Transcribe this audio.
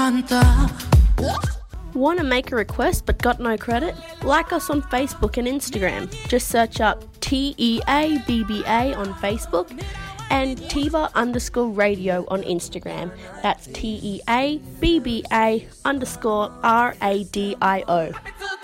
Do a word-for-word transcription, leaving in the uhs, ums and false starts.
canta. Want to make a request but got no credit? Like us on Facebook and Instagram. Just search up T E A B B A on Facebook and Tiva underscore radio on Instagram. That's T E A B B A underscore R A D I O.